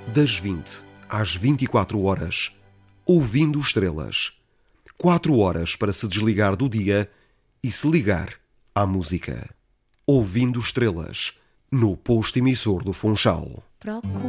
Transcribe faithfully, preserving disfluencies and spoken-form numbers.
Das vinte às vinte e quatro horas, ouvindo estrelas. Quatro horas para se desligar do dia e se ligar à música. Ouvindo estrelas, no posto emissor do Funchal. Procura